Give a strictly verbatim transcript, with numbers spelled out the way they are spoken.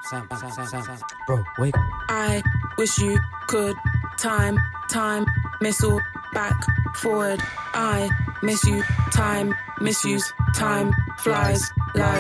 Sam, Sam, Sam, Sam. Bro, wake. I wish you could time, time, missile, back, forward. I miss you, time, misuse, time, flies, lies.